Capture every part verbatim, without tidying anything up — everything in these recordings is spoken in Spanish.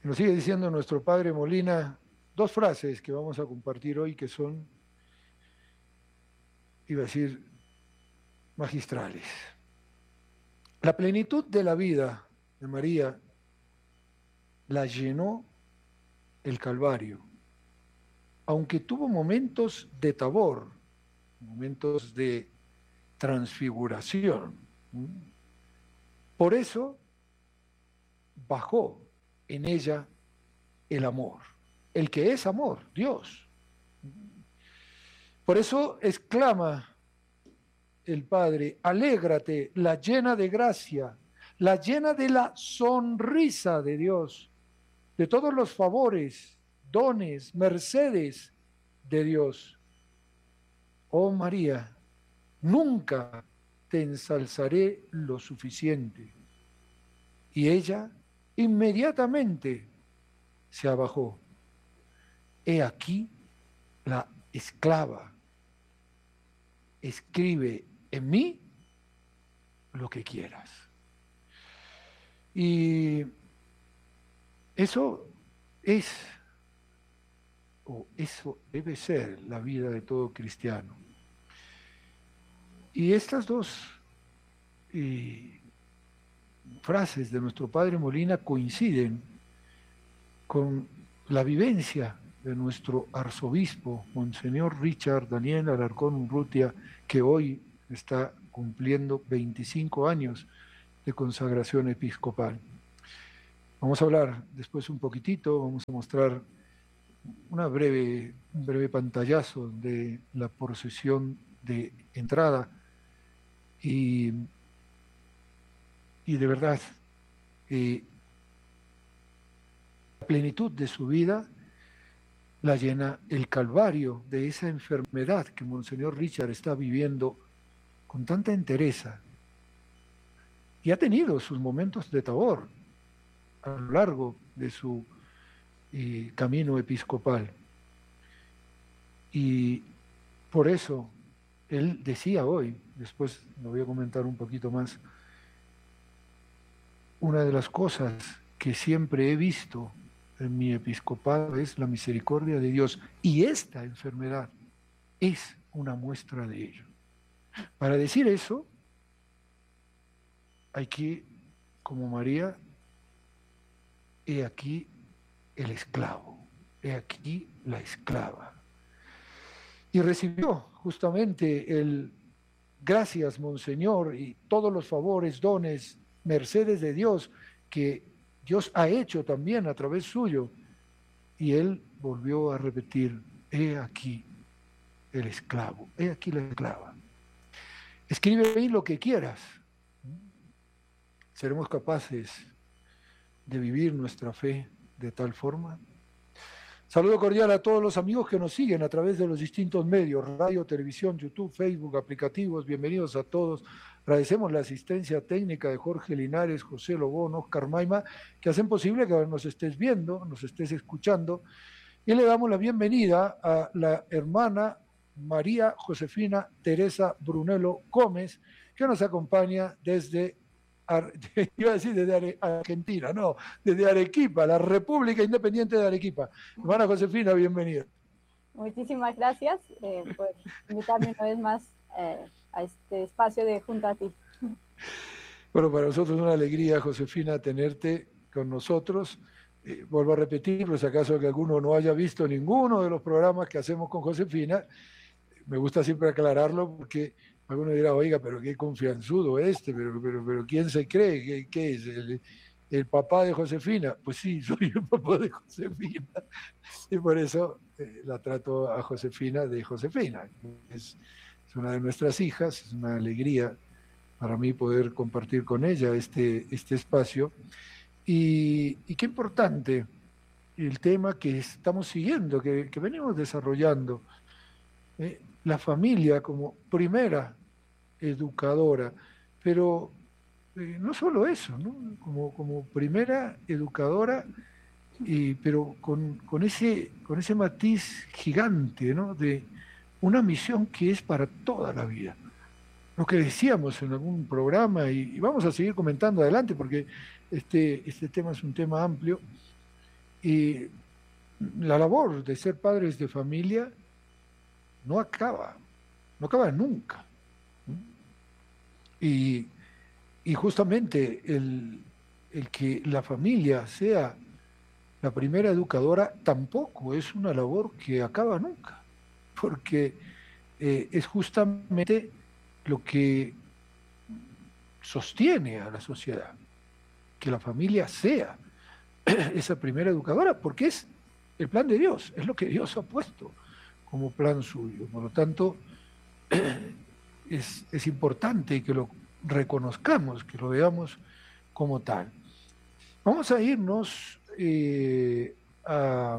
Nos sigue diciendo nuestro padre Molina dos frases que vamos a compartir hoy que son, iba a decir, magistrales. La plenitud de la vida de María la llenó el Calvario, aunque tuvo momentos de tabor, momentos de transfiguración. Por eso bajó en ella el amor, el que es amor, Dios. Por eso exclama el Padre: alégrate, la llena de gracia, la llena de la sonrisa de Dios, de todos los favores, dones, mercedes de Dios. Oh María, nunca te ensalzaré lo suficiente. Y ella inmediatamente se abajó. He aquí la esclava. Escribe en mí lo que quieras. Y eso es, o eso debe ser la vida de todo cristiano. Y estas dos eh, frases de nuestro padre Molina coinciden con la vivencia de nuestro arzobispo, Monseñor Richard Daniel Alarcón Urrutia, que hoy está cumpliendo veinticinco años de consagración episcopal. Vamos a hablar después un poquitito, vamos a mostrar una breve, un breve pantallazo de la procesión de entrada y, y de verdad, eh, la plenitud de su vida la llena el calvario de esa enfermedad que Monseñor Richard está viviendo con tanta entereza. Y ha tenido sus momentos de tabor a lo largo de su eh, camino episcopal. Y por eso él decía hoy, después lo voy a comentar un poquito más, una de las cosas que siempre he visto en mi episcopado es la misericordia de Dios, y esta enfermedad es una muestra de ello. Para decir eso, hay que, como María, he aquí el esclavo, he aquí la esclava. Y recibió justamente el gracias, Monseñor, y todos los favores, dones, mercedes de Dios que Dios ha hecho también a través suyo. Y él volvió a repetir: he aquí el esclavo, he aquí la esclava. Escribe ahí lo que quieras. ¿Seremos capaces de vivir nuestra fe de tal forma? Saludo cordial a todos los amigos que nos siguen a través de los distintos medios, radio, televisión, YouTube, Facebook, aplicativos. Bienvenidos a todos. Agradecemos la asistencia técnica de Jorge Linares, José Lobón, Oscar Maima, que hacen posible que nos estés viendo, nos estés escuchando. Y le damos la bienvenida a la hermana María Josefina Teresa Brunello Gómez, que nos acompaña desde, iba a decir desde Argentina, no, desde Arequipa, la República Independiente de Arequipa. Hermana Josefina, bienvenida. Muchísimas gracias eh, por invitarme una vez más eh, a este espacio de Junto a Ti. Bueno, para nosotros es una alegría, Josefina, tenerte con nosotros. Eh, vuelvo a repetir, por si acaso que alguno no haya visto ninguno de los programas que hacemos con Josefina, me gusta siempre aclararlo porque alguno dirá: oiga, pero qué confianzudo este, pero, pero, pero ¿quién se cree? ¿Qué, qué es? ¿El, el papá de Josefina? Pues sí, soy el papá de Josefina. Y por eso eh, la trato a Josefina de Josefina. Es, es una de nuestras hijas, es una alegría para mí poder compartir con ella este, este espacio. Y, y qué importante el tema que estamos siguiendo, que, que venimos desarrollando. Eh, la familia como primera educadora, pero eh, no solo eso, ¿no? Como, como primera educadora, y, pero con, con, ese, con ese matiz gigante, ¿no? De una misión que es para toda la vida. Lo que decíamos en algún programa, y, y vamos a seguir comentando adelante porque este, este tema es un tema amplio, y la labor de ser padres de familia no acaba, no acaba nunca. Y, y justamente el, el que la familia sea la primera educadora tampoco es una labor que acaba nunca, porque eh, es justamente lo que sostiene a la sociedad, que la familia sea esa primera educadora, porque es el plan de Dios, es lo que Dios ha puesto como plan suyo. Por lo tanto, es, es importante que lo reconozcamos, que lo veamos como tal. Vamos a irnos eh, a,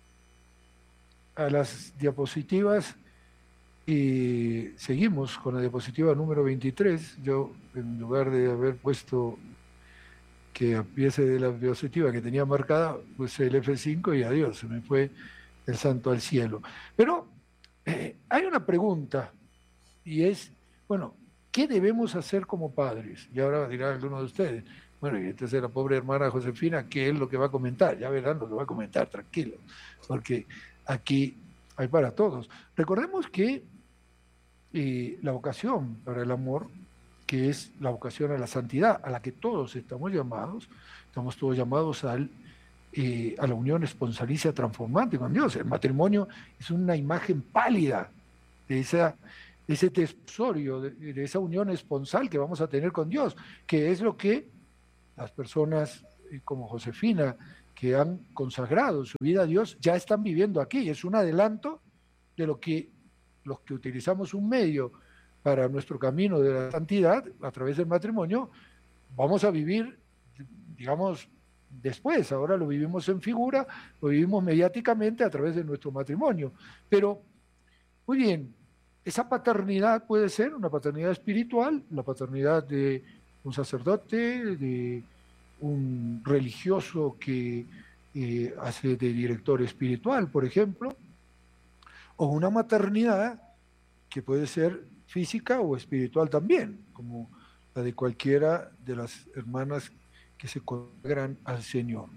a las diapositivas y seguimos con la diapositiva número veintitrés. Yo, en lugar de haber puesto que empiece de la diapositiva que tenía marcada, puse el F cinco y adiós, se me fue el santo al cielo. Pero eh, hay una pregunta, y es, bueno, ¿qué debemos hacer como padres? Y ahora dirá alguno de ustedes, bueno, y entonces la pobre hermana Josefina, ¿qué es lo que va a comentar? Ya verán lo que va a comentar, tranquilo, porque aquí hay para todos. Recordemos que eh, la vocación para el amor, que es la vocación a la santidad, a la que todos estamos llamados, estamos todos llamados al, eh, a la unión esponsalicia transformante con Dios. El matrimonio es una imagen pálida de, esa, de ese tesorio, de, de esa unión esponsal que vamos a tener con Dios, que es lo que las personas eh, como Josefina, que han consagrado su vida a Dios, ya están viviendo aquí. Es un adelanto de lo que los que utilizamos un medio para nuestro camino de la santidad a través del matrimonio, vamos a vivir, digamos, después. Ahora lo vivimos en figura, lo vivimos mediáticamente a través de nuestro matrimonio. Pero, muy bien, esa paternidad puede ser una paternidad espiritual, la paternidad de un sacerdote, de un religioso que eh, hace de director espiritual, por ejemplo, o una maternidad que puede ser física o espiritual también, como la de cualquiera de las hermanas que se consagran al Señor.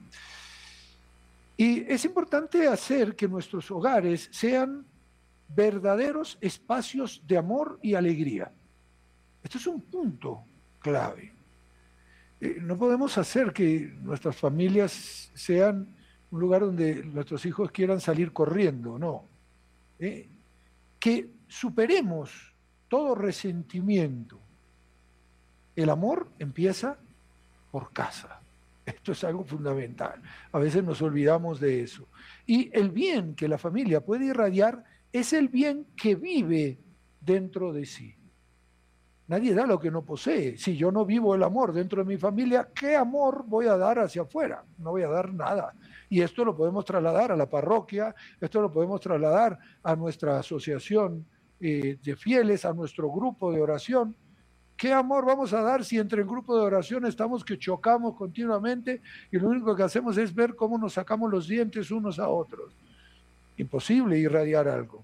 Y es importante hacer que nuestros hogares sean verdaderos espacios de amor y alegría. Esto es un punto clave. Eh, no podemos hacer que nuestras familias sean un lugar donde nuestros hijos quieran salir corriendo, no. Eh, que superemos todo resentimiento. El amor empieza por casa. Esto es algo fundamental. A veces nos olvidamos de eso. Y el bien que la familia puede irradiar es el bien que vive dentro de sí. Nadie da lo que no posee. Si yo no vivo el amor dentro de mi familia, ¿qué amor voy a dar hacia afuera? No voy a dar nada. Y esto lo podemos trasladar a la parroquia, esto lo podemos trasladar a nuestra asociación eh, de fieles, a nuestro grupo de oración. ¿Qué amor vamos a dar si entre el grupo de oración estamos que chocamos continuamente y lo único que hacemos es ver cómo nos sacamos los dientes unos a otros? Imposible irradiar algo.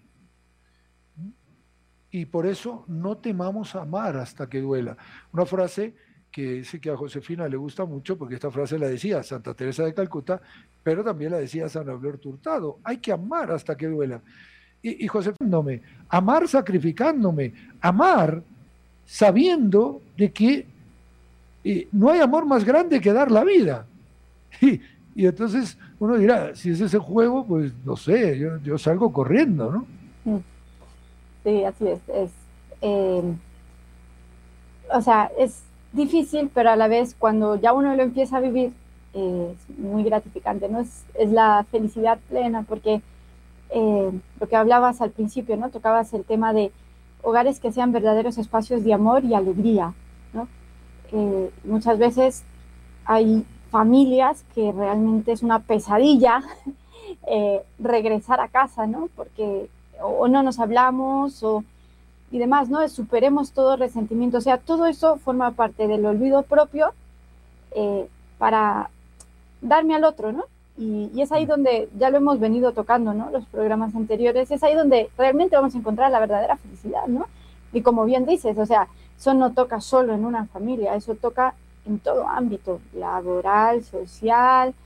Y por eso no temamos amar hasta que duela. Una frase que sé que a Josefina le gusta mucho, porque esta frase la decía Santa Teresa de Calcuta, pero también la decía San Alberto Hurtado. Hay que amar hasta que duela. Y, y Josefina, amar sacrificándome, amar sabiendo de que eh, no hay amor más grande que dar la vida. Y, y entonces uno dirá, si es ese juego, pues no sé, yo, yo salgo corriendo, ¿no? Sí, así es. es eh, o sea, es difícil, pero a la vez cuando ya uno lo empieza a vivir, eh, es muy gratificante, ¿no? Es, es la felicidad plena, porque eh, lo que hablabas al principio, ¿no? Tocabas el tema de hogares que sean verdaderos espacios de amor y alegría, ¿no? Eh, muchas veces hay familias que realmente es una pesadilla eh, regresar a casa, ¿no? Porque o no nos hablamos o, y demás, ¿no? Superemos todo resentimiento, o sea, todo eso forma parte del olvido propio eh, para darme al otro, ¿no? Y, y es ahí donde, ya lo hemos venido tocando, ¿no? Los programas anteriores, es ahí donde realmente vamos a encontrar la verdadera felicidad, ¿no? Y como bien dices, o sea, eso no toca solo en una familia, eso toca en todo ámbito, laboral, social,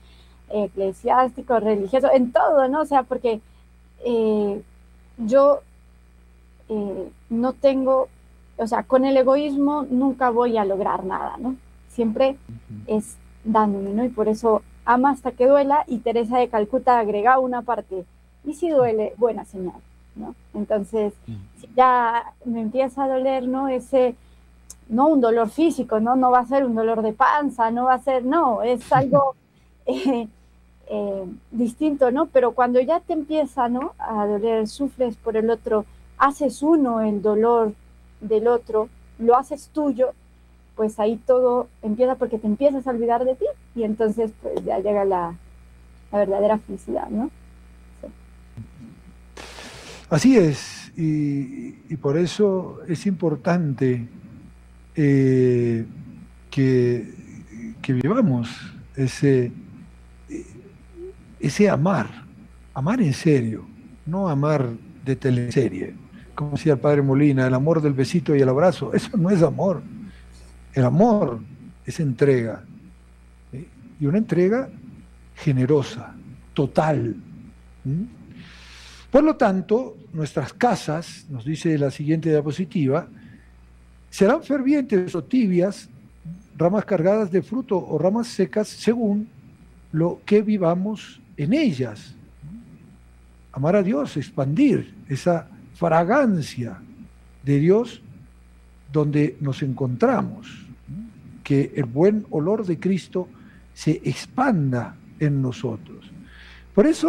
eclesiástico, religioso, en todo, ¿no? O sea, porque eh, yo eh, no tengo, o sea, con el egoísmo nunca voy a lograr nada, ¿no? Siempre es dándome, ¿no? Y por eso ama hasta que duela, y Teresa de Calcuta agrega una parte, y si duele, buena señal, ¿no? Entonces, si ya me empieza a doler, ¿no? Ese, no un dolor físico, ¿no? No va a ser un dolor de panza, no va a ser, no, es algo eh, eh, distinto, ¿no? Pero cuando ya te empieza, ¿no? A doler, sufres por el otro, haces uno el dolor del otro, lo haces tuyo, pues ahí todo empieza, porque te empiezas a olvidar de ti, y entonces pues ya llega la, la verdadera felicidad, ¿no? Sí. Así es, y, y por eso es importante eh, que, que vivamos ese, ese amar, amar en serio, no amar de teleserie. Como decía el padre Molina, el amor del besito y el abrazo, eso no es amor. El amor es entrega, ¿sí? Y una entrega generosa, total. ¿Sí? Por lo tanto, nuestras casas, nos dice la siguiente diapositiva, serán fervientes o tibias, ramas cargadas de fruto o ramas secas según lo que vivamos en ellas. Amar a Dios, expandir esa fragancia de Dios donde nos encontramos, que el buen olor de Cristo se expanda en nosotros. Por eso